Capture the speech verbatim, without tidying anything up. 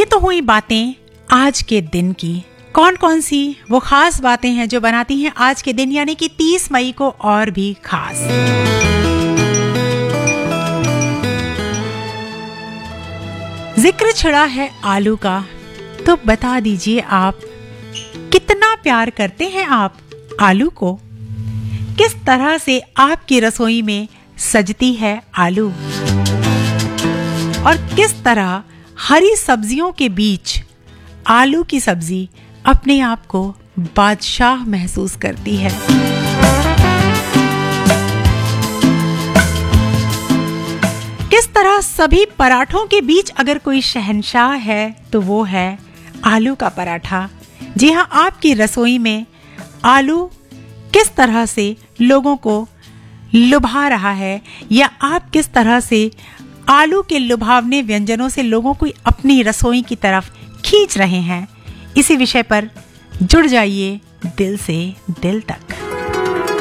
ये तो हुई बातें आज के दिन की। कौन कौन सी वो खास बातें हैं जो बनाती हैं आज के दिन यानी कि तीस मई को और भी खास। जिक्र छिड़ा है आलू का, तो बता दीजिए आप कितना प्यार करते हैं आप आलू को। किस तरह से आपकी रसोई में सजती है आलू, और किस तरह हरी सब्जियों के बीच आलू की सब्जी अपने आप को बादशाह महसूस करती है। किस तरह सभी पराठों के बीच अगर कोई शहंशाह है तो वो है आलू का पराठा। जी हाँ, आपकी रसोई में आलू किस तरह से लोगों को लुभा रहा है, या आप किस तरह से आलू के लुभावने व्यंजनों से लोगों को अपनी रसोई की तरफ खींच रहे हैं, इसी विषय पर जुड़ जाइए दिल से दिल तक।